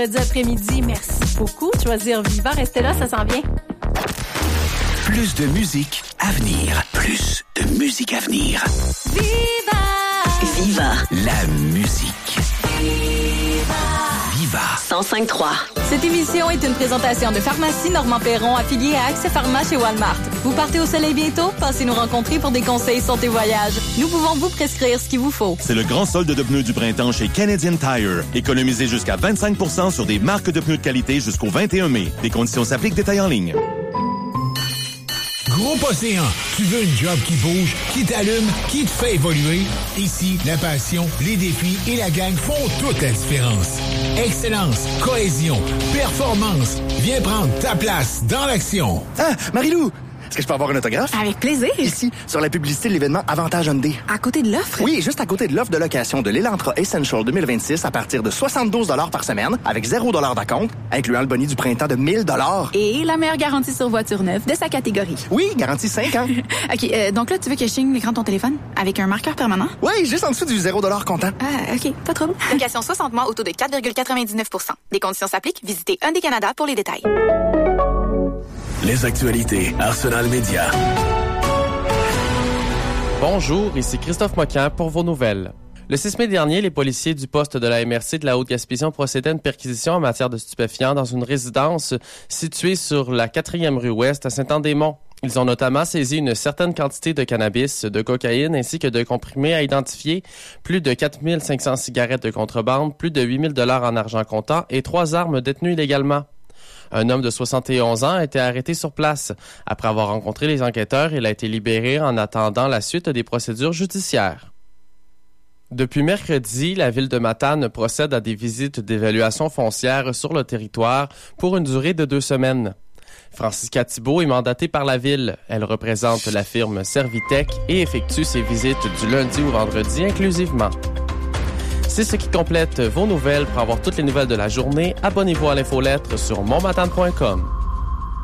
Jeudi après-midi, merci beaucoup. Choisir Viva, restez là, ça s'en vient. Plus de musique à venir. Plus de musique à venir. Viva! Viva. La musique. Viva. 105.3. Cette émission est une présentation de Pharmacie Normand Perron, affiliée à Accès Pharma chez Walmart. Vous partez au soleil bientôt? Passez nous rencontrer pour des conseils santé voyage. Nous pouvons vous prescrire ce qu'il vous faut. C'est le grand solde de pneus du printemps chez Canadian Tire. Économisez jusqu'à 25% sur des marques de pneus de qualité jusqu'au 21 mai. Des conditions s'appliquent, détails en ligne. Groupe Océan, tu veux une job qui bouge, qui t'allume, qui te fait évoluer? Ici, la passion, les défis et la gang font toute la différence. Excellence, cohésion, performance. Viens prendre ta place dans l'action. Ah, Marie-Lou! Est-ce que je peux avoir un autographe? Avec plaisir. Ici, sur la publicité de l'événement Avantage Hyundai. À côté de l'offre? Oui, juste à côté de l'offre de location de l'Elantra Essential 2026 à partir de 72 $ par semaine, avec 0 $ d'acompte, incluant le boni du printemps de 1 000 $. Et la meilleure garantie sur voiture neuve de sa catégorie. Oui, garantie 5 ans. OK, donc là, tu veux que je signe l'écran de ton téléphone avec un marqueur permanent? Oui, juste en dessous du 0 $ comptant. Ah, OK, pas trop. Location 60 mois au taux de 4,99 %. Des conditions s'appliquent. Visitez Hyundai Canada pour les détails. Les actualités Arsenal Média. Bonjour, ici Christophe Moquin pour vos nouvelles. Le 6 mai dernier, les policiers du poste de la MRC de la Haute-Gaspésie procédaient à une perquisition en matière de stupéfiants dans une résidence située sur la 4e rue Ouest à Saint-Anne-des-Monts. Ils ont notamment saisi une certaine quantité de cannabis, de cocaïne ainsi que de comprimés à identifier, plus de 4 500 cigarettes de contrebande, plus de 8 000 $ en argent comptant et 3 armes détenues illégalement. Un homme de 71 ans a été arrêté sur place. Après avoir rencontré les enquêteurs, il a été libéré en attendant la suite des procédures judiciaires. Depuis mercredi, la ville de Matane procède à des visites d'évaluation foncière sur le territoire pour une durée de 2 semaines. Francisca Thibault est mandatée par la ville. Elle représente la firme Servitech et effectue ses visites du lundi au vendredi inclusivement. C'est ce qui complète vos nouvelles. Pour avoir toutes les nouvelles de la journée, abonnez-vous à l'infolettre sur monmatane.com.